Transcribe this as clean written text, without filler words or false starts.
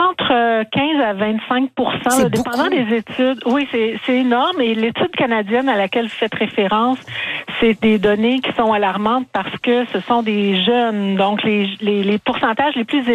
entre 15 à 25 là, dépendant des études. Oui, c'est énorme. Et l'étude canadienne à laquelle vous faites référence, c'est des données qui sont alarmantes parce que ce sont des jeunes. Donc, les pourcentages les plus